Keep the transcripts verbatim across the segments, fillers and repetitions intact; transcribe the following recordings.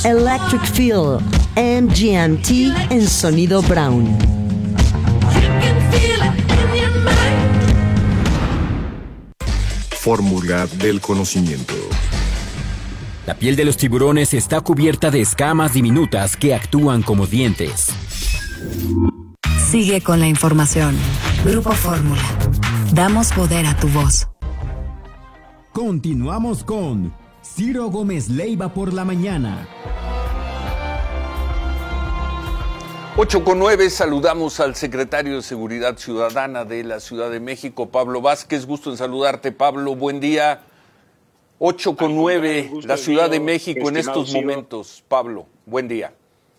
Electric Feel, M G M T en sonido Brown. Fórmula del conocimiento. La piel de los tiburones está cubierta de escamas diminutas que actúan como dientes. Sigue con la información. Grupo Fórmula. Damos poder a tu voz. Continuamos con Ciro Gómez Leiva por la mañana. ocho con nueve, saludamos al secretario de Seguridad Ciudadana de la Ciudad de México, Pablo Vázquez. Gusto en saludarte, Pablo. Buen día. ocho con nueve, la Ciudad de México en estos momentos. Pablo, buen día.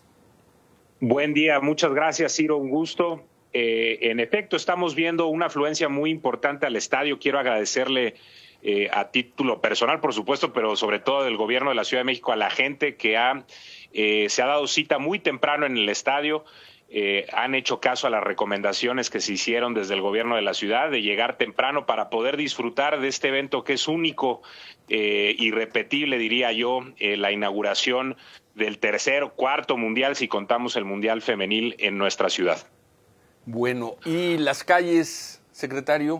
Buen día, muchas gracias, Ciro, un gusto. Eh, en efecto, estamos viendo una afluencia muy importante al estadio. Quiero agradecerle eh, a título personal, por supuesto, pero sobre todo del gobierno de la Ciudad de México, a la gente que ha eh, se ha dado cita muy temprano en el estadio. Eh, han hecho caso a las recomendaciones que se hicieron desde el gobierno de la ciudad de llegar temprano para poder disfrutar de este evento que es único, eh, irrepetible, diría yo, eh, la inauguración del tercer, cuarto mundial, si contamos el mundial femenil en nuestra ciudad. Bueno, ¿y las calles, secretario?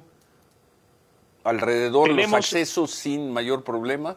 ¿Alrededor Tenemos... los accesos sin mayor problema?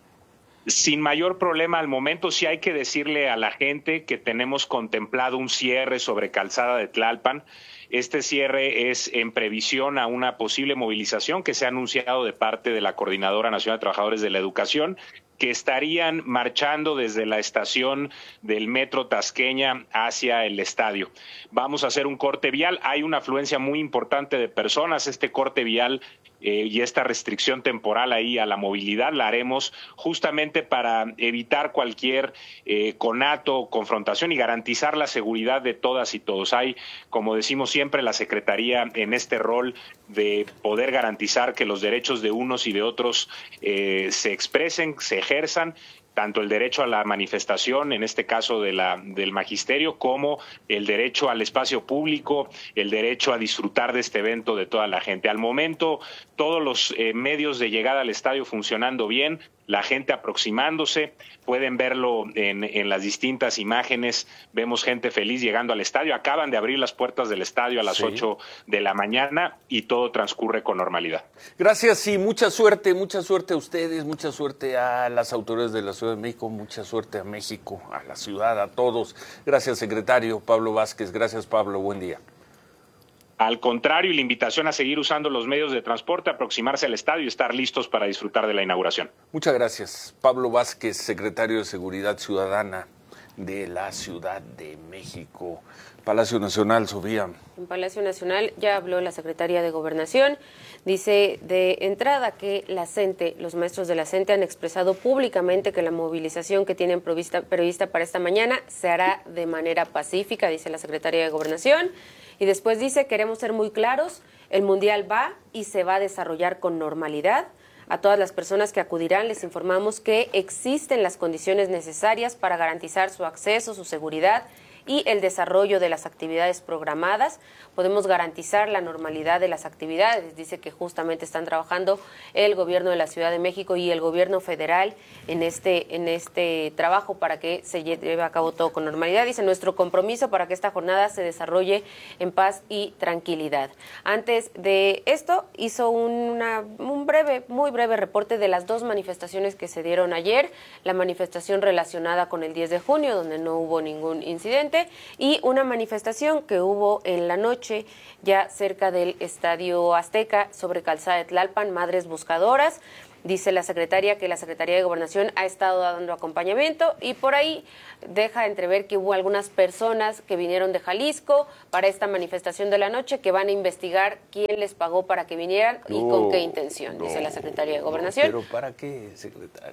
Sin mayor problema al momento. Sí hay que decirle a la gente que tenemos contemplado un cierre sobre Calzada de Tlalpan. Este cierre es en previsión a una posible movilización que se ha anunciado de parte de la Coordinadora Nacional de Trabajadores de la Educación, que estarían marchando desde la estación del Metro Tasqueña hacia el estadio. Vamos a hacer un corte vial. Hay una afluencia muy importante de personas. Este corte vial eh, y esta restricción temporal ahí a la movilidad la haremos justamente para evitar cualquier eh, conato, confrontación y garantizar la seguridad de todas y todos. Hay, como decimos siempre, la Secretaría en este rol de poder garantizar que los derechos de unos y de otros eh, se expresen, se ejerzan, tanto el derecho a la manifestación, en este caso de la, del magisterio, como el derecho al espacio público, el derecho a disfrutar de este evento de toda la gente. Al momento, todos los eh, medios de llegada al estadio funcionando bien, la gente aproximándose, pueden verlo en, en las distintas imágenes, vemos gente feliz llegando al estadio, acaban de abrir las puertas del estadio a las sí. ocho de la mañana y todo transcurre con normalidad. Gracias y mucha suerte, mucha suerte a ustedes, mucha suerte a las autoridades de la Ciudad de México, mucha suerte a México, a la ciudad, a todos. Gracias, secretario Pablo Vázquez. Gracias, Pablo. Buen día. Al contrario, y la invitación a seguir usando los medios de transporte, aproximarse al estadio y estar listos para disfrutar de la inauguración. Muchas gracias. Pablo Vázquez, secretario de Seguridad Ciudadana de la Ciudad de México. Palacio Nacional, Sofía. En Palacio Nacional ya habló la secretaria de Gobernación. Dice de entrada que la CENTE, los maestros de la CENTE han expresado públicamente que la movilización que tienen prevista, prevista para esta mañana se hará de manera pacífica, dice la secretaria de Gobernación. Y después dice, queremos ser muy claros, el Mundial va y se va a desarrollar con normalidad. A todas las personas que acudirán les informamos que existen las condiciones necesarias para garantizar su acceso, su seguridad y el desarrollo de las actividades programadas. Podemos garantizar la normalidad de las actividades. Dice que justamente están trabajando el gobierno de la Ciudad de México y el gobierno federal en este, en este trabajo para que se lleve a cabo todo con normalidad. Dice, nuestro compromiso para que esta jornada se desarrolle en paz y tranquilidad. Antes de esto, hizo una, un breve, muy breve reporte de las dos manifestaciones que se dieron ayer. La manifestación relacionada con el diez de junio, donde no hubo ningún incidente, y una manifestación que hubo en la noche ya cerca del Estadio Azteca sobre Calzada de Tlalpan, Madres Buscadoras. Dice la secretaria que la Secretaría de Gobernación ha estado dando acompañamiento y por ahí deja entrever que hubo algunas personas que vinieron de Jalisco para esta manifestación de la noche que van a investigar quién les pagó para que vinieran no, y con qué intención, no, dice la Secretaría de Gobernación. No, pero ¿para qué, secretaria?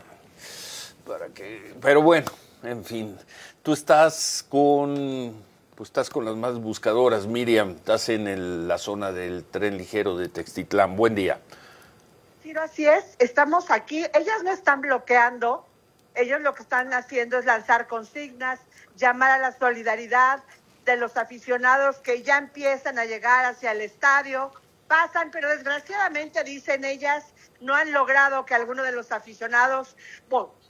¿Para qué? Pero bueno, en fin, tú estás con, pues estás con las más buscadoras, Miriam, estás en el, la zona del tren ligero de Textitlán. Buen día. Sí, así es, estamos aquí, ellas no están bloqueando, ellos lo que están haciendo es lanzar consignas, llamar a la solidaridad de los aficionados que ya empiezan a llegar hacia el estadio, pasan, pero desgraciadamente, dicen ellas, no han logrado que alguno de los aficionados, bueno,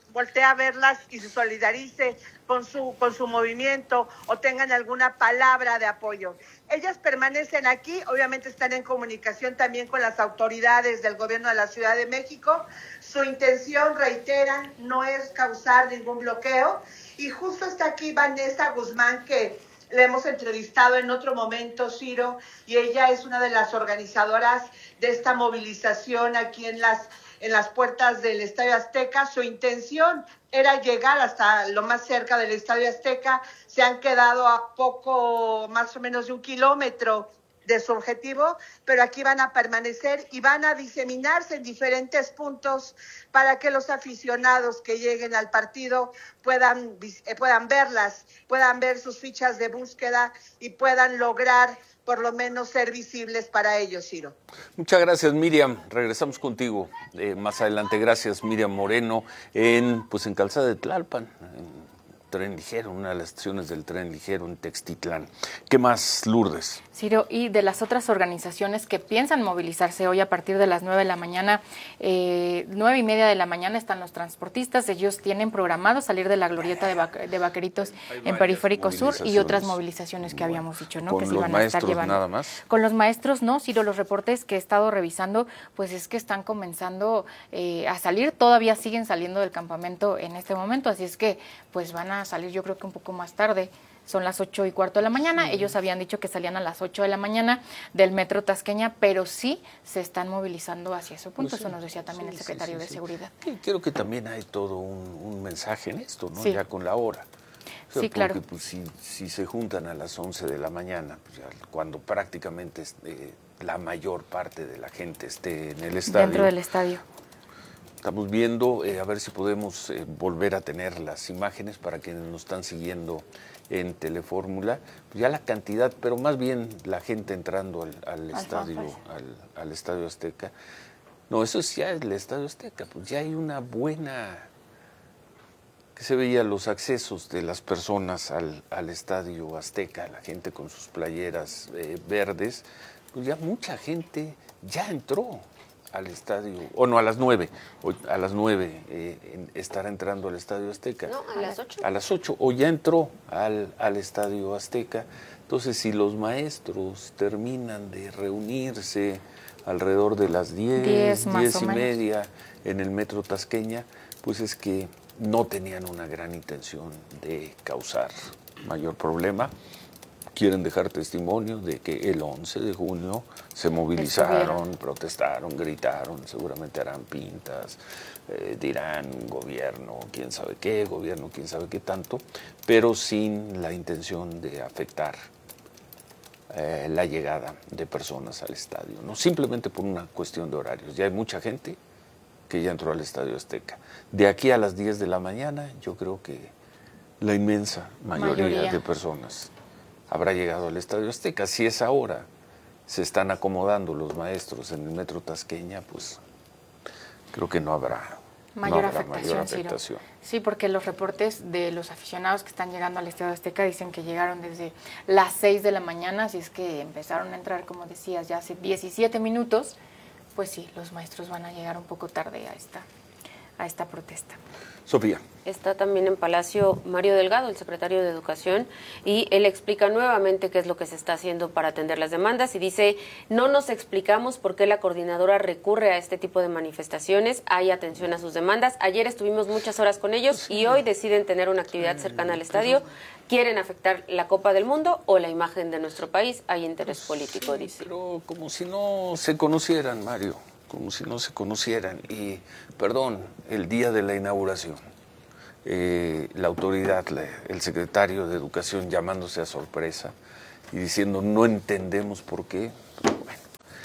voltee a verlas y se solidarice con su, con su movimiento o tengan alguna palabra de apoyo. Ellas permanecen aquí, obviamente están en comunicación también con las autoridades del gobierno de la Ciudad de México. Su intención, reiteran, no es causar ningún bloqueo. Y justo está aquí Vanessa Guzmán, que le hemos entrevistado en otro momento, Ciro, y ella es una de las organizadoras de esta movilización aquí en las, en las puertas del Estadio Azteca. Su intención era llegar hasta lo más cerca del Estadio Azteca. Se han quedado a poco, más o menos de un kilómetro de su objetivo, pero aquí van a permanecer y van a diseminarse en diferentes puntos para que los aficionados que lleguen al partido puedan, puedan verlas, puedan ver sus fichas de búsqueda y puedan lograr por lo menos ser visibles para ellos, Ciro. Muchas gracias, Miriam. Regresamos contigo eh, más adelante. Gracias, Miriam Moreno, en pues en Calzada de Tlalpan, en tren ligero, una de las estaciones del tren ligero en Textitlán. ¿Qué más, Lourdes? Ciro, y de las otras organizaciones que piensan movilizarse hoy a partir de las nueve de la mañana, eh, nueve y media de la mañana están los transportistas. Ellos tienen programado salir de la glorieta de, Vaque, de Vaqueritos en Periférico Sur y otras movilizaciones que habíamos dicho, ¿no? ¿Con que se los iban a estar maestros llevando. nada más? Con los maestros no, Ciro, los reportes que he estado revisando, pues es que están comenzando eh, a salir, todavía siguen saliendo del campamento en este momento, así es que pues van a salir yo creo que un poco más tarde. Son las ocho y cuarto de la mañana. Sí. Ellos habían dicho que salían a las ocho de la mañana del Metro Tasqueña, pero sí se están movilizando hacia ese punto. Pues sí, eso nos decía también sí, el secretario sí, sí, de sí. Seguridad. Creo que también hay todo un, un mensaje en esto, ¿no? Sí. Ya con la hora. O sea, sí, claro. Porque pues, si, si se juntan a las once de la mañana, pues ya, cuando prácticamente eh, la mayor parte de la gente esté en el estadio. Dentro del estadio. Estamos viendo, eh, a ver si podemos eh, volver a tener las imágenes para quienes nos están siguiendo en Telefórmula, pues ya la cantidad, pero más bien la gente entrando al, al estadio, al, al Estadio Azteca. No, eso es ya el Estadio Azteca, pues ya hay una buena, que se veía los accesos de las personas al, al Estadio Azteca, la gente con sus playeras eh, verdes, pues ya mucha gente ya entró al estadio, o no, a las nueve, o a las nueve eh, en, estará entrando al Estadio Azteca. No, a las ocho. A las ocho, o ya entró al, al Estadio Azteca. Entonces, si los maestros terminan de reunirse alrededor de las diez, diez, diez y media en el Metro Tasqueña, pues es que no tenían una gran intención de causar mayor problema. Quieren dejar testimonio de que el once de junio se movilizaron, protestaron, gritaron, seguramente harán pintas, eh, dirán gobierno, quién sabe qué, gobierno, quién sabe qué tanto, pero sin la intención de afectar eh, la llegada de personas al estadio, ¿no? Simplemente por una cuestión de horarios. Ya hay mucha gente que ya entró al Estadio Azteca. De aquí a las diez de la mañana, yo creo que la inmensa mayoría, mayoría. de personas habrá llegado al Estadio Azteca. Si es ahora, se están acomodando los maestros en el Metro Tasqueña, pues creo que no habrá mayor, no habrá afectación, mayor afectación. Sí, porque los reportes de los aficionados que están llegando al Estadio Azteca dicen que llegaron desde las seis de la mañana, así es que empezaron a entrar, como decías, ya hace diecisiete minutos, pues sí, los maestros van a llegar un poco tarde a esta, a esta protesta. Sofía. Está también en Palacio Mario Delgado, el secretario de Educación, y él explica nuevamente qué es lo que se está haciendo para atender las demandas y dice, no nos explicamos por qué la coordinadora recurre a este tipo de manifestaciones, hay atención a sus demandas. Ayer estuvimos muchas horas con ellos sí. y hoy deciden tener una actividad cercana al estadio. ¿Quieren afectar la Copa del Mundo o la imagen de nuestro país? Hay interés pues, político, sí, dice. Pero como si no se conocieran, Mario, como si no se conocieran. Y, perdón, el día de la inauguración, Eh, la autoridad, la, el secretario de Educación llamándose a sorpresa y diciendo no entendemos por qué. Bueno,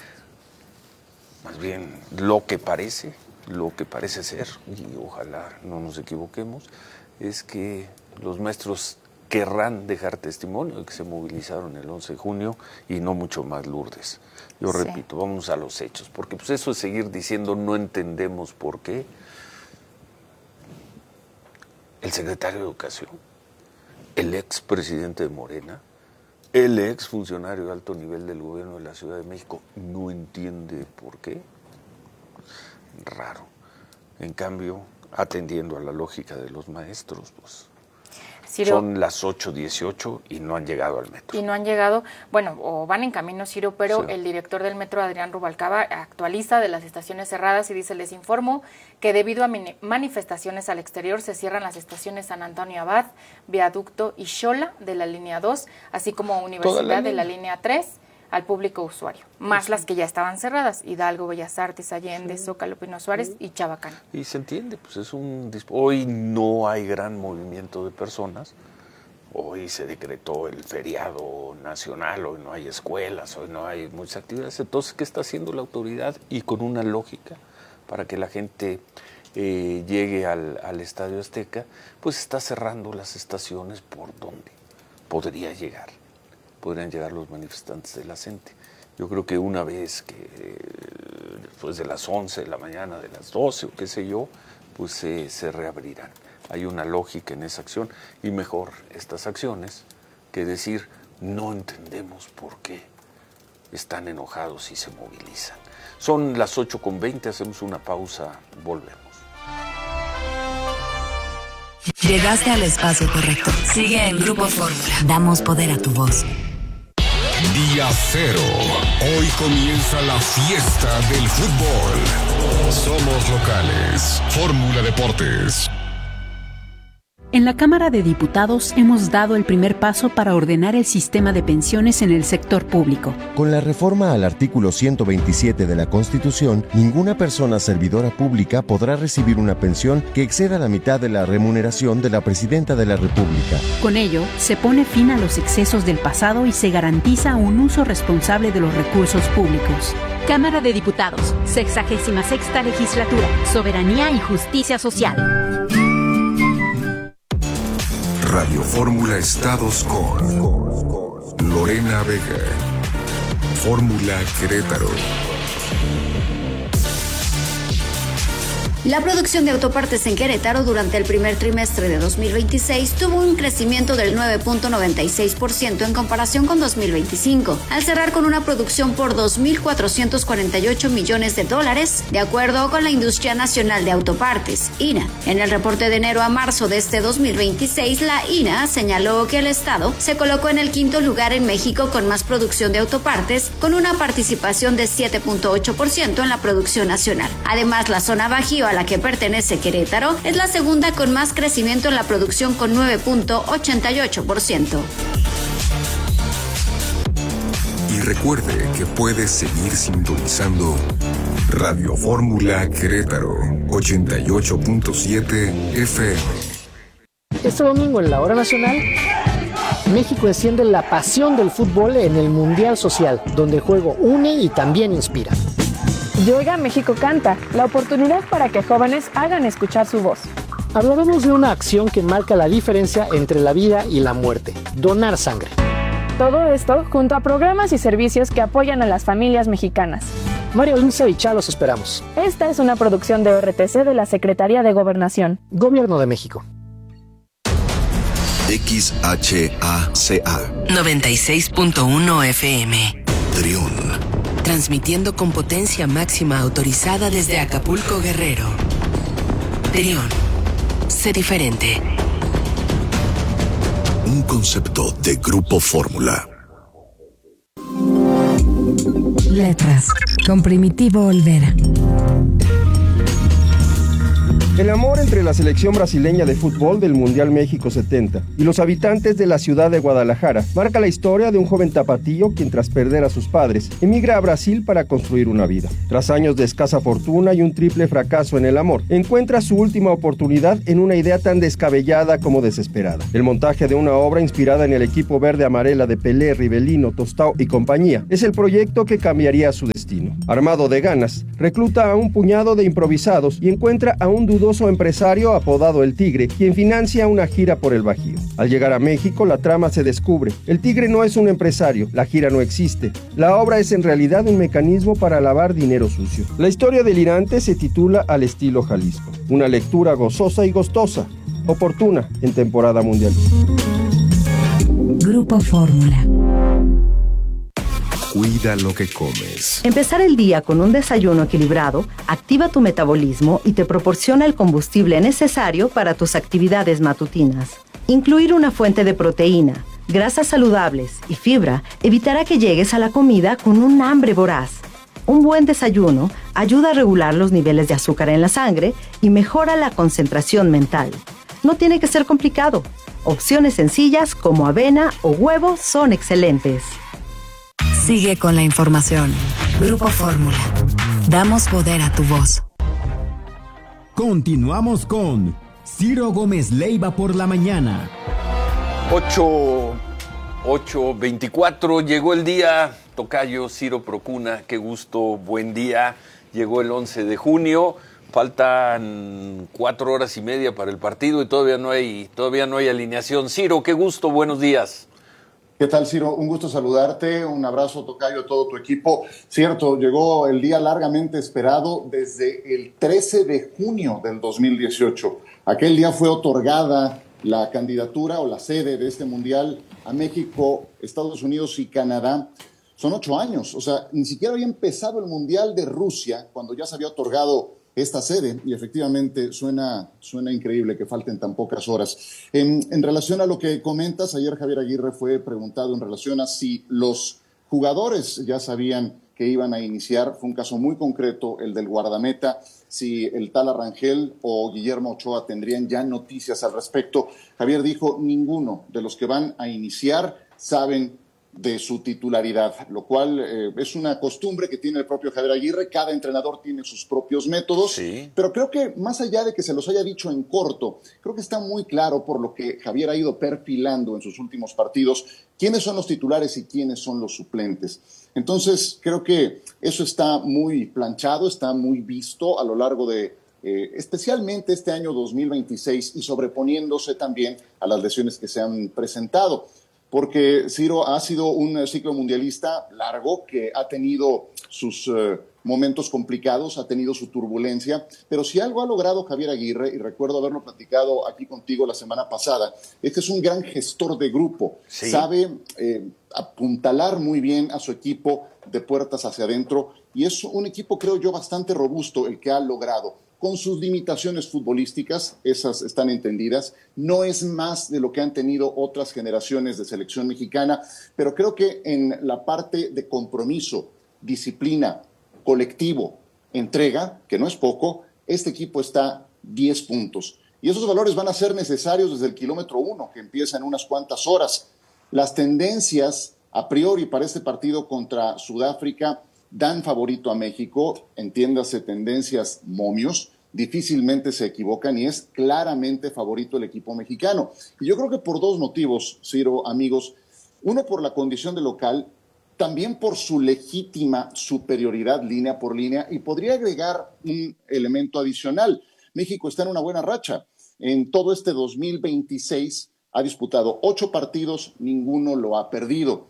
más bien lo que parece, lo que parece ser, y ojalá no nos equivoquemos, es que los maestros querrán dejar testimonio de que se movilizaron el once de junio y no mucho más, Lourdes. Yo sí. repito, vamos a los hechos, porque pues eso es seguir diciendo no entendemos por qué. El secretario de Educación, el ex presidente de Morena, el ex funcionario de alto nivel del gobierno de la Ciudad de México, no entiende por qué. Raro. En cambio, atendiendo a la lógica de los maestros, pues. Ciro, son las ocho dieciocho y no han llegado al metro. Y no han llegado, bueno, o van en camino, Ciro, pero sí. El director del metro, Adrián Rubalcaba, actualiza de las estaciones cerradas y dice, les informo que debido a manifestaciones al exterior se cierran las estaciones San Antonio Abad, Viaducto y Xola de la línea dos, así como Universidad la de la línea tres, al público usuario, más sí. las que ya estaban cerradas, Hidalgo, Bellas Artes, Allende, sí. Zócalo, Pino Suárez sí. y Chabacán. Y se entiende, pues es un... Hoy no hay gran movimiento de personas, hoy se decretó el feriado nacional, hoy no hay escuelas, hoy no hay muchas actividades, entonces, ¿qué está haciendo la autoridad? Y con una lógica para que la gente eh, llegue al, al Estadio Azteca, pues está cerrando las estaciones por donde podría llegar. podrían llegar los manifestantes de la CENTE. Yo creo que una vez que eh, después de las once de la mañana, de las doce o qué sé yo, pues eh, se reabrirán. Hay una lógica en esa acción y mejor estas acciones que decir no entendemos por qué están enojados y se movilizan. Son las ocho con veinte, hacemos una pausa, volvemos. Llegaste al espacio correcto. Sigue en Grupo Fórmula. Damos poder a tu voz. Día cero. Hoy comienza la fiesta del fútbol. Somos locales. Fórmula Deportes. En la Cámara de Diputados hemos dado el primer paso para ordenar el sistema de pensiones en el sector público. Con la reforma al artículo ciento veintisiete de la Constitución, ninguna persona servidora pública podrá recibir una pensión que exceda la mitad de la remuneración de la Presidenta de la República. Con ello, se pone fin a los excesos del pasado y se garantiza un uso responsable de los recursos públicos. Cámara de Diputados, sexagésima sexta legislatura, Soberanía y Justicia Social. Radio Fórmula Estados con Lorena Vega. Fórmula Querétaro. La producción de autopartes en Querétaro durante el primer trimestre de dos mil veintiséis tuvo un crecimiento del nueve punto noventa y seis por ciento en comparación con dos mil veinticinco, al cerrar con una producción por dos mil cuatrocientos cuarenta y ocho millones de dólares, de acuerdo con la Industria Nacional de Autopartes, I N A. En el reporte de enero a marzo de este dos mil veintiséis, la I N A señaló que el Estado se colocó en el quinto lugar en México con más producción de autopartes, con una participación de siete punto ocho por ciento en la producción nacional. Además, la zona Bajío, a la que pertenece Querétaro, es la segunda con más crecimiento en la producción con nueve punto ochenta y ocho por ciento. Y recuerde que puede seguir sintonizando Radio Fórmula Querétaro ochenta y ocho punto siete F M. Este domingo en la Hora Nacional, México enciende la pasión del fútbol en el Mundial Social, donde el juego une y también inspira. Llega México Canta, la oportunidad para que jóvenes hagan escuchar su voz. Hablaremos de una acción que marca la diferencia entre la vida y la muerte: donar sangre. Todo esto junto a programas y servicios que apoyan a las familias mexicanas. Mario Lince y Chá los esperamos. Esta es una producción de O R T C de la Secretaría de Gobernación. Gobierno de México. X H A C A noventa y seis punto uno F M. Trión. Transmitiendo con potencia máxima autorizada desde Acapulco, Guerrero. Trión. Sé diferente. Un concepto de Grupo Fórmula. Letras. Con Primitivo Olvera. El amor entre la selección brasileña de fútbol del Mundial México setenta y los habitantes de la ciudad de Guadalajara marca la historia de un joven tapatío quien, tras perder a sus padres, emigra a Brasil para construir una vida. Tras años de escasa fortuna y un triple fracaso en el amor, encuentra su última oportunidad en una idea tan descabellada como desesperada: el montaje de una obra inspirada en el equipo verde-amarela de Pelé, Rivelino, Tostao y compañía. Es el proyecto que cambiaría su destino. Armado de ganas, recluta a un puñado de improvisados y encuentra a un dudoso empresario apodado El Tigre, quien financia una gira por el Bajío. Al llegar a México, la trama se descubre. El Tigre no es un empresario, la gira no existe. La obra es en realidad un mecanismo para lavar dinero sucio. La historia delirante se titula Al estilo Jalisco. Una lectura gozosa y gustosa, oportuna en temporada mundial. Grupo Fórmula. Cuida lo que comes. Empezar el día con un desayuno equilibrado activa tu metabolismo y te proporciona el combustible necesario para tus actividades matutinas. Incluir una fuente de proteína, grasas saludables y fibra evitará que llegues a la comida con un hambre voraz. Un buen desayuno ayuda a regular los niveles de azúcar en la sangre y mejora la concentración mental. No tiene que ser complicado. Opciones sencillas como avena o huevo son excelentes. Sigue con la información. Grupo Fórmula. Damos poder a tu voz. Continuamos con Ciro Gómez Leiva por la mañana. ocho veinticuatro, llegó el día, tocayo Ciro Procuna, qué gusto, buen día. Llegó el once de junio, faltan cuatro horas y media para el partido y todavía no hay, todavía no hay alineación. Ciro, qué gusto, buenos días. ¿Qué tal, Ciro? Un gusto saludarte, un abrazo, tocayo, a todo tu equipo. Cierto, llegó el día largamente esperado desde el trece de junio del dos mil dieciocho. Aquel día fue otorgada la candidatura o la sede de este mundial a México, Estados Unidos y Canadá. Son ocho años, o sea, ni siquiera había empezado el mundial de Rusia cuando ya se había otorgado esta sede, y efectivamente suena, suena increíble que falten tan pocas horas. En, en relación a lo que comentas, ayer Javier Aguirre fue preguntado en relación a si los jugadores ya sabían que iban a iniciar. Fue un caso muy concreto, el del guardameta, si el tal Arrangel o Guillermo Ochoa tendrían ya noticias al respecto. Javier dijo, ninguno de los que van a iniciar saben de su titularidad, lo cual eh, es una costumbre que tiene el propio Javier Aguirre. Cada entrenador tiene sus propios métodos, sí. Pero creo que más allá de que se los haya dicho en corto, creo que está muy claro por lo que Javier ha ido perfilando en sus últimos partidos, quiénes son los titulares y quiénes son los suplentes. Entonces, creo que eso está muy planchado, está muy visto a lo largo de, eh, especialmente este año dos mil veintiséis, y sobreponiéndose también a las lesiones que se han presentado. Porque Ciro ha sido un ciclo mundialista largo que ha tenido sus uh, momentos complicados, ha tenido su turbulencia, pero si algo ha logrado Javier Aguirre, y recuerdo haberlo platicado aquí contigo la semana pasada, es que es un gran gestor de grupo, sí. Sabe eh, apuntalar muy bien a su equipo de puertas hacia adentro, y es un equipo, creo yo, bastante robusto el que ha logrado. Con sus limitaciones futbolísticas, esas están entendidas, no es más de lo que han tenido otras generaciones de selección mexicana, pero creo que en la parte de compromiso, disciplina, colectivo, entrega, que no es poco, este equipo está diez puntos. Y esos valores van a ser necesarios desde el kilómetro uno, que empieza en unas cuantas horas. Las tendencias, a priori, para este partido contra Sudáfrica, dan favorito a México, entiéndase tendencias momios, difícilmente se equivocan y es claramente favorito el equipo mexicano. Y yo creo que por dos motivos, Ciro, amigos, uno por la condición de local, también por su legítima superioridad línea por línea, y podría agregar un elemento adicional. México está en una buena racha. En todo este dos mil veintiséis ha disputado ocho partidos, ninguno lo ha perdido.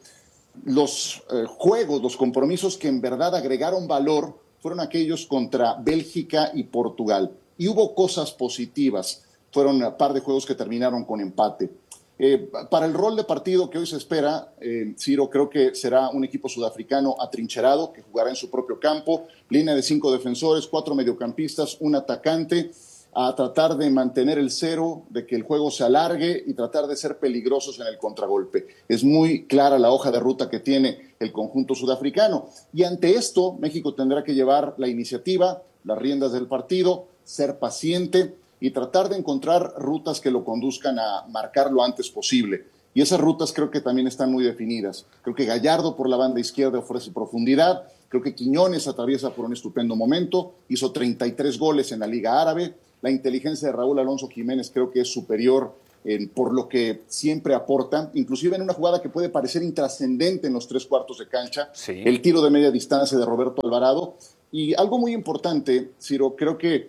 Los eh, juegos, los compromisos que en verdad agregaron valor fueron aquellos contra Bélgica y Portugal. Y hubo cosas positivas. Fueron un par de juegos que terminaron con empate. Eh, para el rol de partido que hoy se espera, eh, Ciro, creo que será un equipo sudafricano atrincherado, que jugará en su propio campo, línea de cinco defensores, cuatro mediocampistas, un atacante, a tratar de mantener el cero, de que el juego se alargue y tratar de ser peligrosos en el contragolpe. Es muy clara la hoja de ruta que tiene el conjunto sudafricano. Y ante esto, México tendrá que llevar la iniciativa, las riendas del partido, ser paciente y tratar de encontrar rutas que lo conduzcan a marcar lo antes posible. Y esas rutas creo que también están muy definidas. Creo que Gallardo por la banda izquierda ofrece profundidad. Creo que Quiñones atraviesa por un estupendo momento. Hizo treinta y tres goles en la Liga Árabe. La inteligencia de Raúl Alonso Jiménez creo que es superior eh, por lo que siempre aporta, inclusive en una jugada que puede parecer intrascendente en los tres cuartos de cancha, sí. El tiro de media distancia de Roberto Alvarado. Y algo muy importante, Ciro, creo que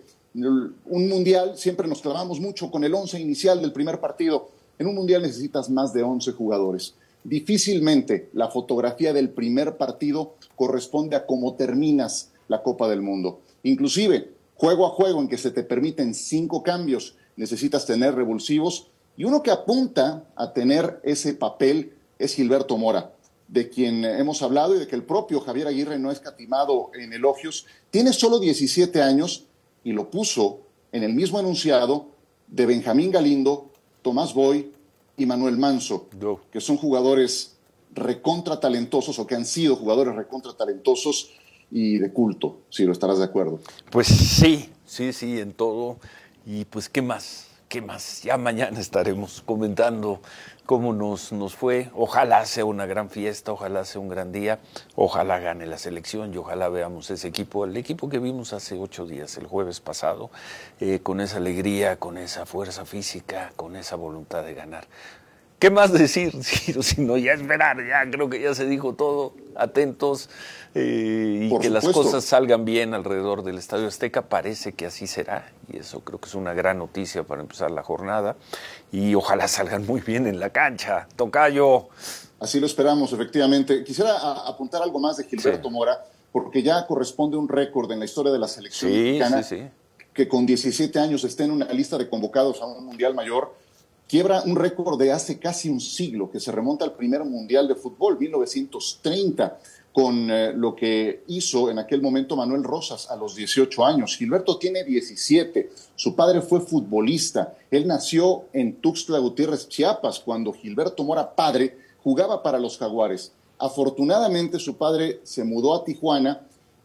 un mundial, siempre nos clavamos mucho con el once inicial del primer partido. En un mundial necesitas más de once jugadores. Difícilmente la fotografía del primer partido corresponde a cómo terminas la Copa del Mundo. Inclusive, juego a juego en que se te permiten cinco cambios, necesitas tener revulsivos, y uno que apunta a tener ese papel es Gilberto Mora. de quien hemos hablado y de que el propio Javier Aguirre no ha escatimado en elogios, tiene solo diecisiete años y lo puso en el mismo enunciado de Benjamín Galindo, Tomás Boy y Manuel Manso, que son jugadores recontra talentosos o que han sido jugadores recontra talentosos y de culto, si lo estarás de acuerdo. Pues sí, sí, sí, en todo. Y pues, ¿qué más? ¿Qué más? Ya mañana estaremos comentando cómo nos, nos fue. Ojalá sea una gran fiesta, ojalá sea un gran día, ojalá gane la selección y ojalá veamos ese equipo, el equipo que vimos hace ocho días, el jueves pasado, eh, con esa alegría, con esa fuerza física, con esa voluntad de ganar. ¿Qué más decir, Ciro? Si no, ya esperar, ya creo que ya se dijo todo, atentos eh, y Por que supuesto. las cosas salgan bien alrededor del Estadio Azteca, parece que así será y eso creo que es una gran noticia para empezar la jornada y ojalá salgan muy bien en la cancha. Tocayo. Así lo esperamos, efectivamente. Quisiera a, apuntar algo más de Gilberto sí. Mora, porque ya corresponde un récord en la historia de la selección sí, mexicana, sí, sí. que con diecisiete años esté en una lista de convocados a un Mundial Mayor. Quiebra un récord de hace casi un siglo, que se remonta al primer Mundial de Fútbol, mil novecientos treinta, con eh, lo que hizo en aquel momento Manuel Rosas a los dieciocho años. Gilberto tiene diecisiete, su padre fue futbolista, él nació en Tuxtla Gutiérrez, Chiapas, cuando Gilberto Mora, padre, jugaba para los Jaguares. Afortunadamente su padre se mudó a Tijuana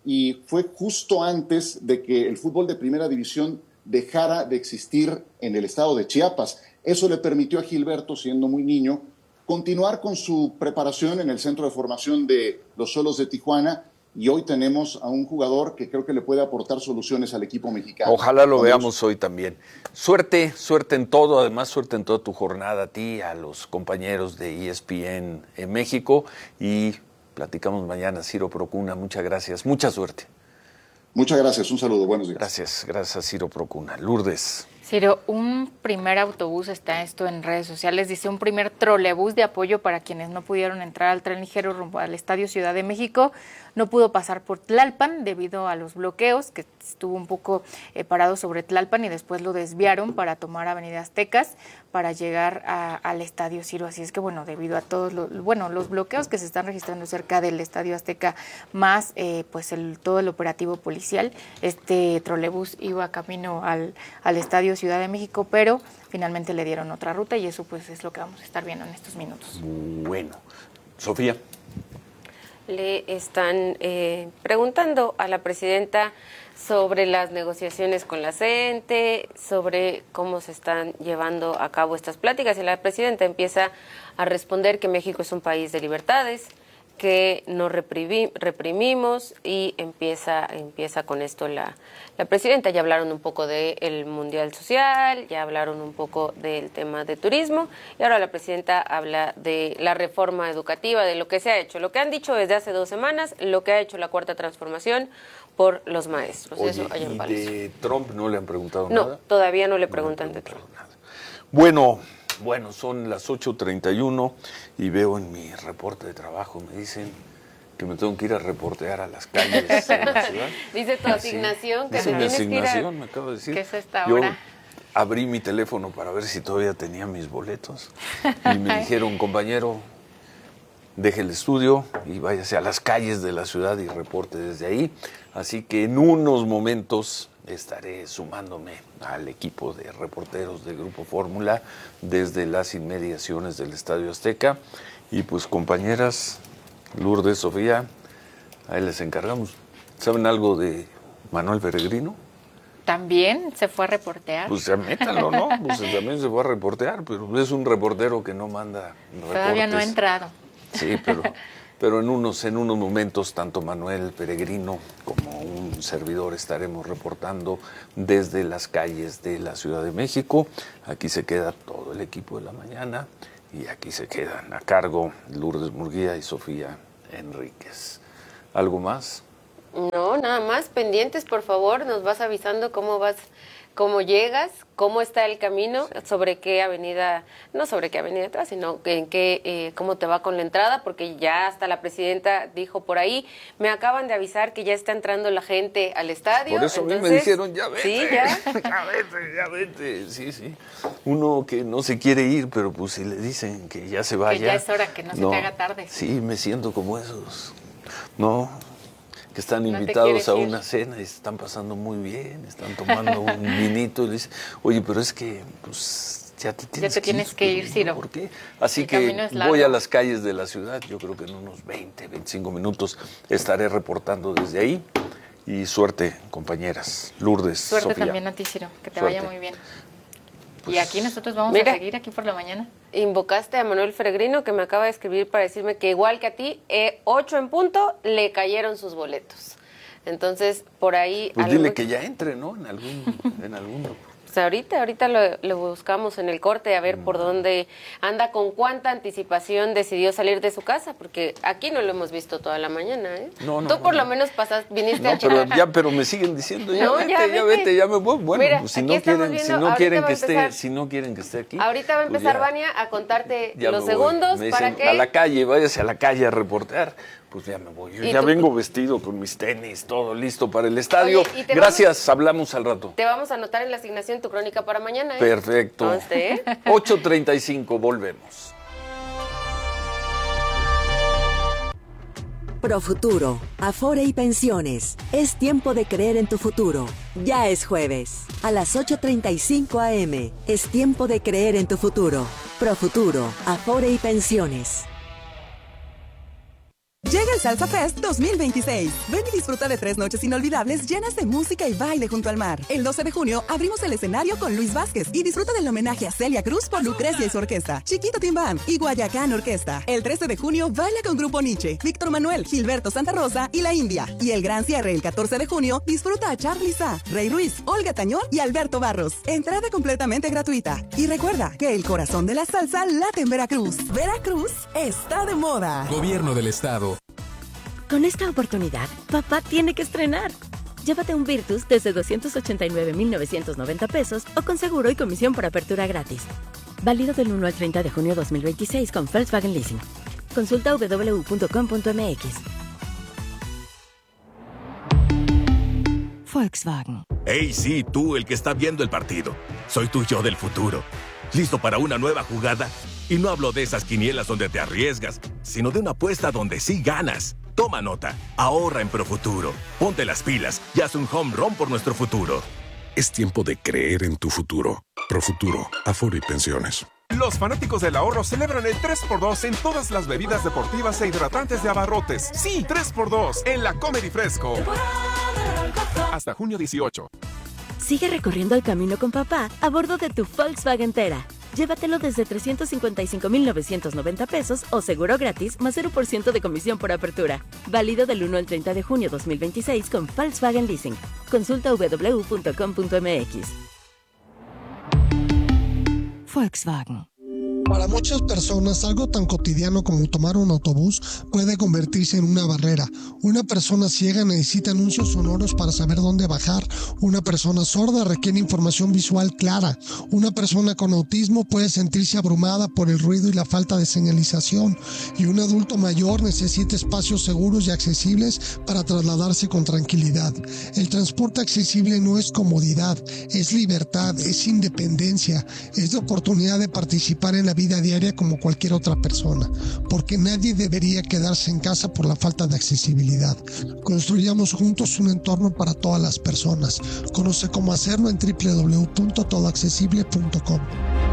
y fue justo antes de que el fútbol de primera división dejara de existir en el estado de Chiapas. Eso le permitió a Gilberto, siendo muy niño, continuar con su preparación en el centro de formación de los Xolos de Tijuana y hoy tenemos a un jugador que creo que le puede aportar soluciones al equipo mexicano. Ojalá lo Vamos. veamos hoy también. Suerte, suerte en todo, además suerte en toda tu jornada a ti, a los compañeros de E S P N en México y platicamos mañana. Ciro Procuna, muchas gracias, mucha suerte. Muchas gracias, un saludo, buenos días. Gracias, gracias Ciro Procuna. Lourdes. Ciro, un primer autobús, está esto en redes sociales, dice un primer trolebús de apoyo para quienes no pudieron entrar al tren ligero rumbo al Estadio Ciudad de México. No pudo pasar por Tlalpan debido a los bloqueos, que estuvo un poco eh, parado sobre Tlalpan y después lo desviaron para tomar Avenida Aztecas para llegar a, al Estadio Ciro. Así es que, bueno, debido a todos los, bueno, los bloqueos que se están registrando cerca del Estadio Azteca, más eh, pues el, todo el operativo policial, este trolebús iba camino al, al Estadio Ciudad de México, pero finalmente le dieron otra ruta y eso pues es lo que vamos a estar viendo en estos minutos. Bueno, Sofía. Le están eh, preguntando a la presidenta sobre las negociaciones con la CENTE, sobre cómo se están llevando a cabo estas pláticas y la presidenta empieza a responder que México es un país de libertades, que no reprimi- reprimimos y empieza empieza con esto la, la presidenta. Ya hablaron un poco del Mundial Social, ya hablaron un poco del tema de turismo y ahora la presidenta habla de la reforma educativa, de lo que se ha hecho, lo que han dicho desde hace dos semanas, lo que ha hecho la Cuarta Transformación por los maestros. Oye, Eso allá en ¿y Palacio. de Trump no le han preguntado no, nada? No, todavía no le preguntan no le de Trump. Nada. Bueno... Bueno, son las ocho treinta y uno y veo en mi reporte de trabajo, me dicen que me tengo que ir a reportear a las calles de la ciudad. Dice tu asignación, sí, que dice me mi tienes que ir asignación, a... me acabo de decir. ¿Qué es esta Yo hora? abrí mi teléfono para ver si todavía tenía mis boletos y me dijeron, compañero, deje el estudio y váyase a las calles de la ciudad y reporte desde ahí. Así que en unos momentos estaré sumándome al equipo de reporteros del Grupo Fórmula desde las inmediaciones del Estadio Azteca. Y pues compañeras, Lourdes, Sofía, ahí les encargamos. ¿Saben algo de Manuel Peregrino? También se fue a reportear. Pues ya métanlo, ¿no? Pues también se fue a reportear, pero es un reportero que no manda reportes. Todavía no ha entrado. Sí, pero... Pero en unos, en unos momentos, tanto Manuel Peregrino como un servidor estaremos reportando desde las calles de la Ciudad de México. Aquí se queda todo el equipo de la mañana y aquí se quedan a cargo Lourdes Murguía y Sofía Enríquez. ¿Algo más? No, nada más. Pendientes, por favor. Nos vas avisando cómo vas cómo llegas, cómo está el camino, sobre qué avenida, no sobre qué avenida te vas, sino que en qué, eh, cómo te va con la entrada, porque ya hasta la presidenta dijo por ahí, me acaban de avisar que ya está entrando la gente al estadio. Por eso entonces, a mí me dijeron, ya vete, sí, ya. ya vete, ya vete, sí, sí. Uno que no se quiere ir, pero pues si le dicen que ya se vaya. Que ya es hora, que no, no se te haga tarde. Sí, me siento como esos, no, que están invitados a una cena y se están pasando muy bien, están tomando un vinito y le dicen, oye, pero es que pues ya te tienes, ya te tienes que ir, Ciro. ¿Por qué? Así el que voy a las calles de la ciudad, yo creo que en unos veinte, veinticinco minutos estaré reportando desde ahí. Y suerte, compañeras. Lourdes, Suerte Sofía. también a ti, Ciro, que te Suerte. vaya muy bien. Pues, y aquí nosotros vamos mira, a seguir aquí por la mañana. Invocaste a Manuel Peregrino, que me acaba de escribir para decirme que igual que a ti, eh, ocho en punto, le cayeron sus boletos. Entonces, por ahí... Pues algo... dile que ya entre, ¿no? En algún... En algún... Pues ahorita, ahorita lo, lo buscamos en el corte a ver mm. por dónde anda, con cuánta anticipación decidió salir de su casa, porque aquí no lo hemos visto toda la mañana, ¿eh? No, no, Tú por no. lo menos pasas, viniste no, a pero ya, pero me siguen diciendo, ya, no, vete, ya, ya vete, ya me voy. Bueno, Mira, pues si no quieren, viendo, si no quieren que empezar, esté, si no quieren que esté aquí. Ahorita va a empezar pues Vania a contarte ya los me voy. segundos Me para dicen, que a la calle, váyase a la calle a reportear. Pues ya me voy. Yo ya tú? vengo vestido con mis tenis, todo listo para el estadio. Oye, gracias, vamos, hablamos al rato. Te vamos a anotar en la asignación tu crónica para mañana, ¿eh? Perfecto. Conste, ¿eh? ocho treinta y cinco, volvemos. Profuturo, Afore y Pensiones. Es tiempo de creer en tu futuro. Ya es jueves. A las ocho treinta y cinco a eme. Es tiempo de creer en tu futuro. Profuturo, Afore y Pensiones. Llega el Salsa Fest dos mil veintiséis. Ven y disfruta de tres noches inolvidables llenas de música y baile junto al mar. El doce de junio abrimos el escenario con Luis Vázquez y disfruta del homenaje a Celia Cruz por Lucrecia y su orquesta, Chiquito Tim Band y Guayacán Orquesta. El trece de junio baila con Grupo Nietzsche, Víctor Manuel, Gilberto Santa Rosa y La India. Y el gran cierre el catorce de junio disfruta a Charly Sa, Rey Ruiz, Olga Tañón y Alberto Barros. Entrada completamente gratuita. Y recuerda que el corazón de la salsa late en Veracruz. Veracruz está de moda. Gobierno del Estado. Con esta oportunidad, papá tiene que estrenar. Llévate un Virtus desde doscientos ochenta y nueve mil novecientos noventa pesos o con seguro y comisión por apertura gratis. Válido del uno al treinta de junio de dos mil veintiséis con Volkswagen Leasing. Consulta doble u doble u doble u punto com punto eme equis. Volkswagen. Hey, sí, tú, el que está viendo el partido. Soy tu yo del futuro. ¿Listo para una nueva jugada? Y no hablo de esas quinielas donde te arriesgas, sino de una apuesta donde sí ganas. Toma nota, ahorra en Profuturo. Ponte las pilas y haz un home run por nuestro futuro. Es tiempo de creer en tu futuro. Profuturo, Afore y Pensiones. Los fanáticos del ahorro celebran el tres por dos en todas las bebidas deportivas e hidratantes de Abarrotes. Sí, tres por dos en la Comedy Fresco. Hasta junio dieciocho. Sigue recorriendo el camino con papá a bordo de tu Volkswagen Tera. Llévatelo desde trescientos cincuenta y cinco mil novecientos noventa pesos o seguro gratis más cero por ciento de comisión por apertura. Válido del uno al treinta de junio de dos mil veintiséis con Volkswagen Leasing. Consulta doble u doble u doble u punto com punto eme equis. Volkswagen. Para muchas personas, algo tan cotidiano como tomar un autobús puede convertirse en una barrera. Una persona ciega necesita anuncios sonoros para saber dónde bajar. Una persona sorda requiere información visual clara. Una persona con autismo puede sentirse abrumada por el ruido y la falta de señalización. Y un adulto mayor necesita espacios seguros y accesibles para trasladarse con tranquilidad. El transporte accesible no es comodidad, es libertad, es independencia, es la oportunidad de participar en la vida diaria como cualquier otra persona, porque nadie debería quedarse en casa por la falta de accesibilidad. Construyamos juntos un entorno para todas las personas. Conoce cómo hacerlo en doble u doble u doble u punto todo accesible punto com.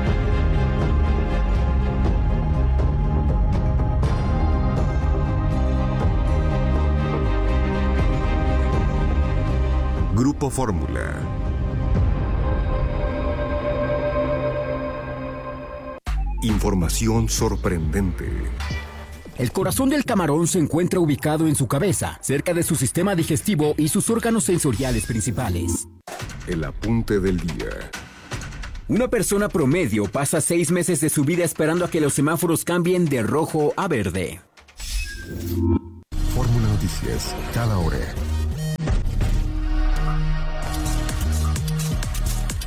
Grupo Fórmula. Información sorprendente. El corazón del camarón se encuentra ubicado en su cabeza, cerca de su sistema digestivo y sus órganos sensoriales principales. El apunte del día. Una persona promedio pasa seis meses de su vida esperando a que los semáforos cambien de rojo a verde. Fórmula Noticias, cada hora.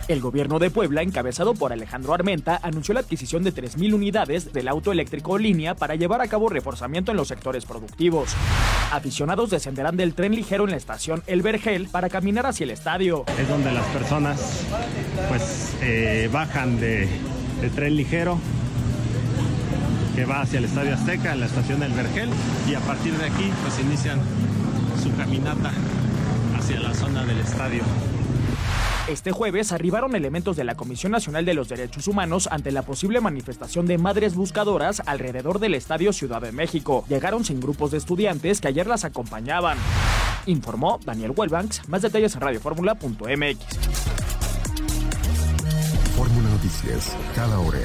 El gobierno de Puebla, encabezado por Alejandro Armenta, anunció la adquisición de tres mil unidades del auto eléctrico línea para llevar a cabo reforzamiento en los sectores productivos. Aficionados descenderán del tren ligero en la estación El Vergel para caminar hacia el estadio. Es donde las personas pues eh, bajan de, de tren ligero que va hacia el Estadio Azteca, en la estación El Vergel, y a partir de aquí pues inician su caminata hacia la zona del estadio. Este jueves arribaron elementos de la Comisión Nacional de los Derechos Humanos ante la posible manifestación de madres buscadoras alrededor del Estadio Ciudad de México. Llegaron sin grupos de estudiantes que ayer las acompañaban. Informó Daniel Welbanks. Más detalles en radio fórmula punto m x. Fórmula Noticias, cada hora.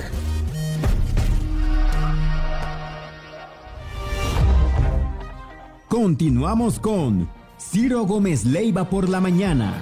Continuamos con Ciro Gómez Leiva por la mañana.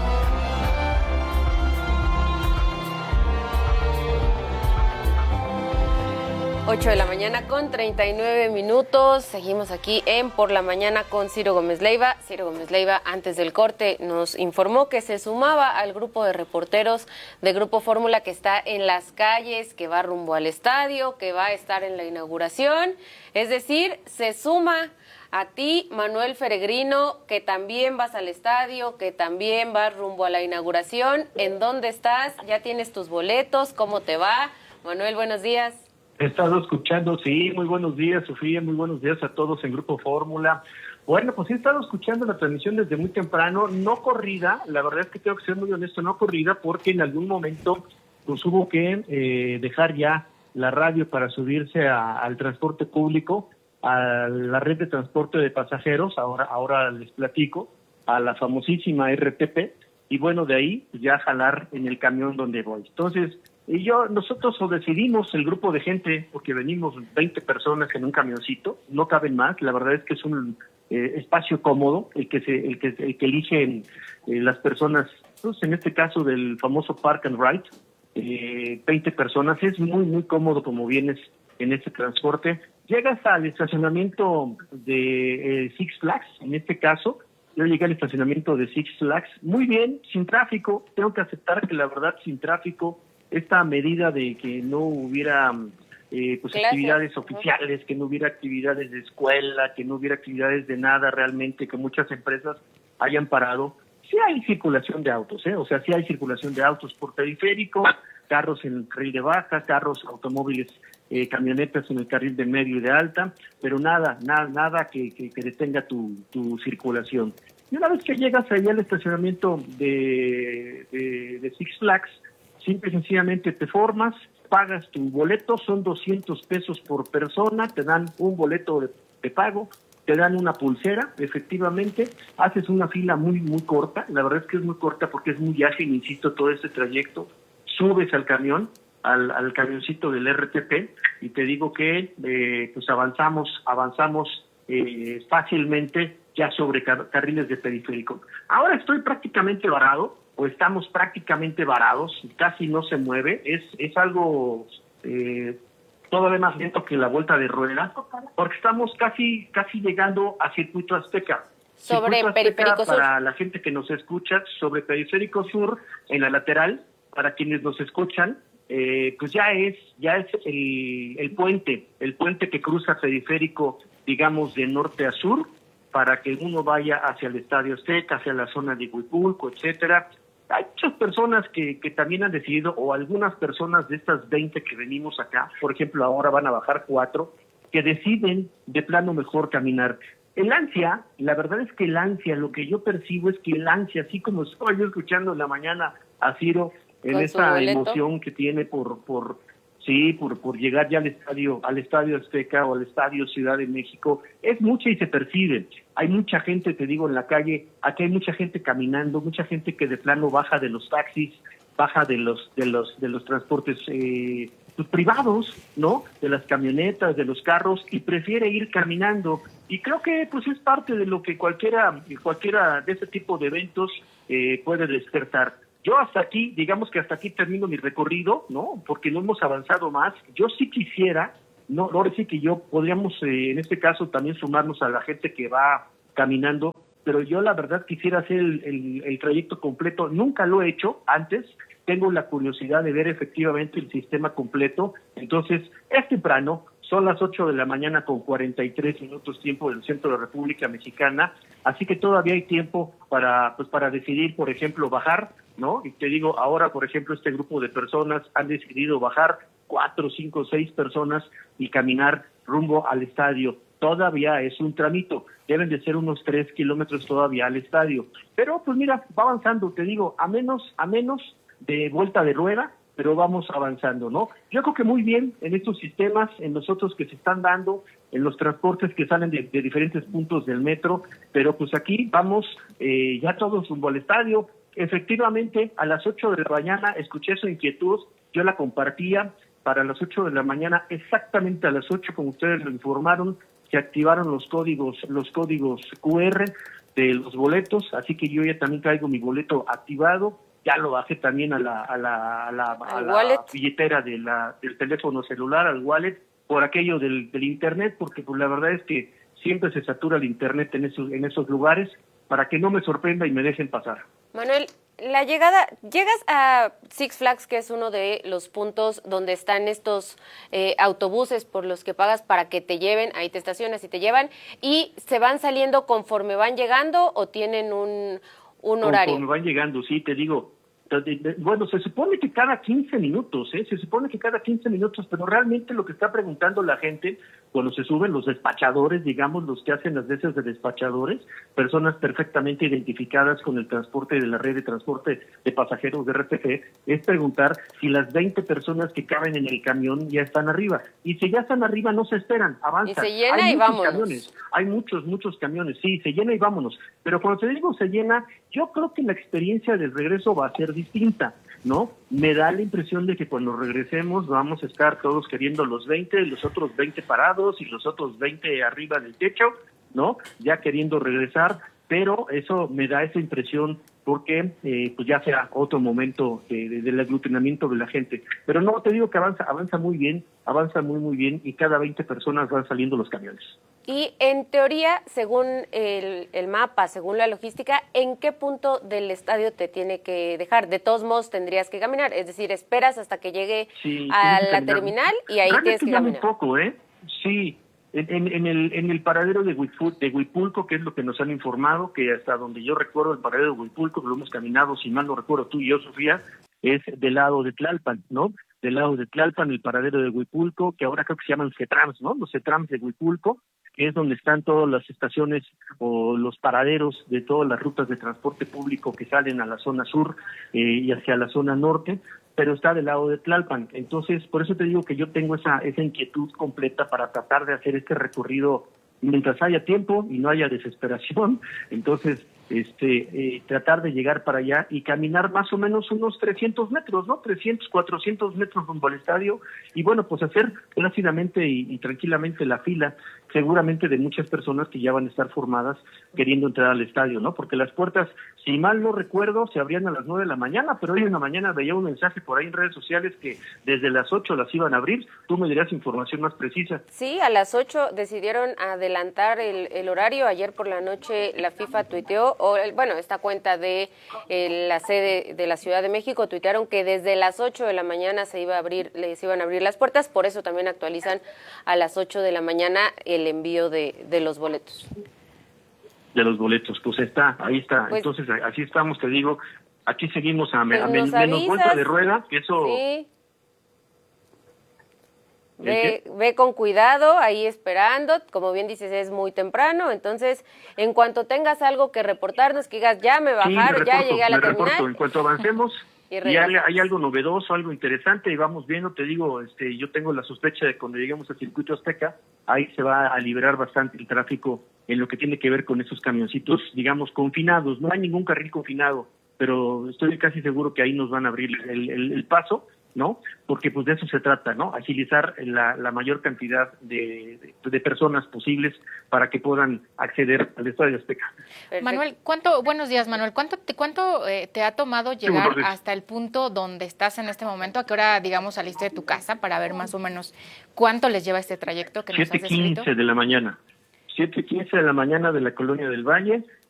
ocho de la mañana con treinta y nueve minutos. Seguimos aquí en Por la Mañana con Ciro Gómez Leiva. Ciro Gómez Leiva, antes del corte, nos informó que se sumaba al grupo de reporteros de Grupo Fórmula que está en las calles, que va rumbo al estadio, que va a estar en la inauguración. Es decir, se suma a ti, Manuel Feregrino, que también vas al estadio, que también vas rumbo a la inauguración. ¿En dónde estás? ¿Ya tienes tus boletos? ¿Cómo te va? Manuel, buenos días. He estado escuchando, sí, muy buenos días, Sofía, muy buenos días a todos en Grupo Fórmula. Bueno, pues he estado escuchando la transmisión desde muy temprano, no corrida, la verdad es que tengo que ser muy honesto, no corrida, porque en algún momento pues hubo que eh, dejar ya la radio para subirse a, al transporte público, a la red de transporte de pasajeros, ahora, ahora les platico, a la famosísima R T P, y bueno, de ahí ya jalar en el camión donde voy. Entonces, y yo, nosotros o decidimos, el grupo de gente, porque venimos veinte personas en un camioncito, no caben más, la verdad es que es un eh, espacio cómodo, el que se, el que, el que eligen eh, las personas, pues en este caso del famoso Park and Ride, eh, veinte personas, es muy, muy cómodo como vienes en este transporte. Llegas al estacionamiento de eh, Six Flags, en este caso, yo llegué al estacionamiento de Six Flags, muy bien, sin tráfico, tengo que aceptar que la verdad sin tráfico, esta medida de que no hubiera eh, pues Clases. actividades oficiales, que no hubiera actividades de escuela, que no hubiera actividades de nada realmente, que muchas empresas hayan parado, sí hay circulación de autos, ¿eh? O sea, sí hay circulación de autos por periférico, carros en el carril de baja, carros, automóviles, eh, camionetas en el carril de medio y de alta, pero nada, nada, nada que, que, que detenga tu, tu circulación. Y una vez que llegas allá al estacionamiento de, de, de Six Flags, simple y sencillamente te formas, pagas tu boleto, son doscientos pesos por persona, te dan un boleto de, de pago, te dan una pulsera, efectivamente, haces una fila muy, muy corta, la verdad es que es muy corta porque es muy ágil, insisto, todo este trayecto, subes al camión, al, al camioncito del R T P, y te digo que eh, pues avanzamos, avanzamos eh, fácilmente ya sobre car- carriles de periférico. Ahora estoy prácticamente varado, o estamos prácticamente varados, casi no se mueve, es es algo eh, todavía más lento que la vuelta de rueda, porque estamos casi casi llegando a Circuito Azteca. Sobre Circuito Azteca, Periférico Sur. para la gente que nos escucha, sobre Periférico Sur, en la lateral, para quienes nos escuchan, eh, pues ya es ya es el, el puente, el puente que cruza Periférico, digamos, de norte a sur, para que uno vaya hacia el Estadio Azteca, hacia la zona de Huipulco, etcétera. Hay muchas personas que, que también han decidido, o algunas personas de estas veinte que venimos acá, por ejemplo, ahora van a bajar cuatro, que deciden de plano mejor caminar. El ansia, la verdad es que el ansia, lo que yo percibo es que el ansia, así como estoy yo escuchando en la mañana a Ciro, en esta emoción que tiene por, por sí, por, por llegar ya al estadio, al Estadio Azteca o al Estadio Ciudad de México, es mucha y se percibe. Hay mucha gente, te digo, en la calle, aquí hay mucha gente caminando, mucha gente que de plano baja de los taxis, baja de los, de los, de los transportes eh, pues, privados, ¿no? De las camionetas, de los carros, y prefiere ir caminando. Y creo que pues es parte de lo que cualquiera, cualquiera de ese tipo de eventos eh, puede despertar. Yo hasta aquí, digamos que hasta aquí termino mi recorrido, ¿no? Porque no hemos avanzado más. Yo sí quisiera, no, ahora sí que yo podríamos, eh, en este caso, también sumarnos a la gente que va caminando, pero yo la verdad quisiera hacer el, el, el trayecto completo. Nunca lo he hecho antes, tengo la curiosidad de ver efectivamente el sistema completo. Entonces, es temprano, son las ocho de la mañana con cuarenta y tres minutos tiempo del centro de la República Mexicana, así que todavía hay tiempo para, pues, para decidir, por ejemplo, bajar, ¿no? Y te digo, ahora, por ejemplo, este grupo de personas han decidido bajar, cuatro, cinco, seis personas, y caminar rumbo al estadio. Todavía es un tramito, deben de ser unos tres kilómetros todavía al estadio. Pero, pues mira, va avanzando, te digo, a menos, a menos de vuelta de rueda, pero vamos avanzando, ¿no? Yo creo que muy bien en estos sistemas, en los otros que se están dando, en los transportes que salen de, de diferentes puntos del metro, pero pues aquí vamos eh, ya todos rumbo al estadio. Efectivamente, a las ocho de la mañana escuché su inquietud, yo la compartía. Para las ocho de la mañana, exactamente a las ocho, como ustedes lo informaron, se activaron los códigos, los códigos cu erre de los boletos, así que yo ya también traigo mi boleto activado. Ya lo bajé también a la a la, a la, a la billetera de la, del teléfono celular, al wallet, por aquello del, del internet, porque pues la verdad es que siempre se satura el internet en esos, en esos lugares, para que no me sorprenda y me dejen pasar. Manuel, la llegada, llegas a Six Flags, que es uno de los puntos donde están estos eh, autobuses por los que pagas para que te lleven, ahí te estacionas y te llevan, y se van saliendo conforme van llegando o tienen un, un horario. Conforme van llegando, sí, te digo. Bueno, se supone que cada quince minutos, ¿eh? Se supone que cada quince minutos, pero realmente lo que está preguntando la gente cuando se suben los despachadores, digamos, los que hacen las veces de despachadores, personas perfectamente identificadas con el transporte de la red de transporte de pasajeros de R T G, es preguntar si las veinte personas que caben en el camión ya están arriba. Y si ya están arriba, no se esperan, avanzan. Y se llena hay y muchos vámonos. Camiones, hay muchos, muchos camiones, sí, se llena y vámonos. Pero cuando te digo se llena, yo creo que la experiencia del regreso va a ser distinta, ¿no? Me da la impresión de que cuando regresemos vamos a estar todos queriendo los veinte, los otros veinte parados y los otros veinte arriba del techo, ¿no? Ya queriendo regresar, pero eso me da esa impresión porque eh, pues ya será otro momento de, de, del aglutinamiento de la gente. Pero no, te digo que avanza, avanza muy bien, avanza muy, muy bien, y cada veinte personas van saliendo los camiones. Y en teoría, según el, el mapa, según la logística, ¿en qué punto del estadio te tiene que dejar? De todos modos tendrías que caminar, es decir, esperas hasta que llegue sí, a la terminal y ahí tienes que caminar. Un poco, ¿eh? Sí, en, en, el, en el paradero de, Huipul, de Huipulco, que es lo que nos han informado, que hasta donde yo recuerdo el paradero de Huipulco, que lo hemos caminado, si mal no recuerdo tú y yo, Sofía, es del lado de Tlalpan, ¿no? Del lado de Tlalpan, el paradero de Huipulco, que ahora creo que se llaman CETRAMS, ¿no? Los CETRAMS de Huipulco, que es donde están todas las estaciones o los paraderos de todas las rutas de transporte público que salen a la zona sur eh, y hacia la zona norte, pero está del lado de Tlalpan. Entonces, por eso te digo que yo tengo esa, esa inquietud completa para tratar de hacer este recorrido mientras haya tiempo y no haya desesperación. Entonces, este eh, tratar de llegar para allá y caminar más o menos unos trescientos metros, ¿no? trescientos, cuatrocientos metros rumbo al estadio, y bueno, pues hacer plácidamente y, y tranquilamente la fila, seguramente de muchas personas que ya van a estar formadas queriendo entrar al estadio, ¿no? Porque las puertas, si mal no recuerdo, se abrían a las nueve de la mañana, pero hoy en la mañana veía un mensaje por ahí en redes sociales que desde las ocho las iban a abrir. Tú me dirás información más precisa. Sí, a las ocho decidieron adelantar el, el horario. Ayer por la noche la FIFA tuiteó, o bueno, esta cuenta de eh, la sede de la Ciudad de México tuitearon que desde las ocho de la mañana se iba a abrir, les iban a abrir las puertas, por eso también actualizan a las ocho de la mañana el envío de, de los boletos. De los boletos, pues está, ahí está. Pues, Entonces, así estamos, te digo, aquí seguimos a, pues a men, menos vuelta de rueda, que eso... Sí. Ve, ve con cuidado, ahí esperando, como bien dices, es muy temprano, entonces, en cuanto tengas algo que reportarnos, que digas, ya me bajaron, sí, ya llegué a la terminal. Reporto. En cuanto avancemos, y, y hay, hay algo novedoso, algo interesante, y vamos viendo, te digo, este, yo tengo la sospecha de que cuando lleguemos al Circuito Azteca, ahí se va a liberar bastante el tráfico en lo que tiene que ver con esos camioncitos, digamos, confinados. No hay ningún carril confinado, pero estoy casi seguro que ahí nos van a abrir el, el, el paso, ¿no? Porque pues de eso se trata, ¿no? Agilizar la, la mayor cantidad de, de, de personas posibles para que puedan acceder al Estadio Azteca. Manuel, ¿cuánto, buenos días, Manuel, ¿cuánto te, cuánto eh, te ha tomado llegar sí, hasta el punto donde estás en este momento? ¿A qué hora, digamos, saliste de tu casa para ver más o menos cuánto les lleva este trayecto que nos has descrito? siete quince de la mañana. siete quince de la mañana de la Colonia del Valle.